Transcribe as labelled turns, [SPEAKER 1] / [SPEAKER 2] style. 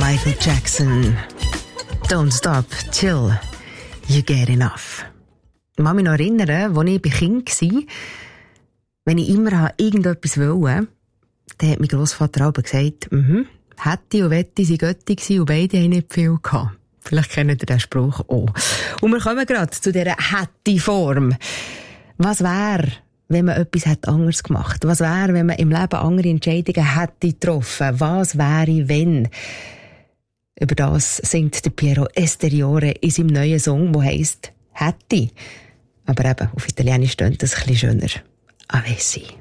[SPEAKER 1] Michael Jackson. Don't stop till you get enough. Ich kann mich noch erinnern, als ich Kind war, wenn ich immer irgendetwas wollte, dann hat mein Grossvater aber gesagt, hätte und wette sie Götti gewesen und beide haben nicht viel gehabt. Vielleicht kennt ihr den Spruch auch. Und wir kommen gerade zu dieser Hätte-Form. Was wäre, wenn man etwas anderes gemacht hätte? Was wäre, wenn man im Leben andere Entscheidungen hätte getroffen? Was wäre, wenn? Über das singt der Piero Esteriore in seinem neuen Song, der heisst «Hätte». Aber eben, auf Italienisch klingt das ein bisschen schöner. Avessi.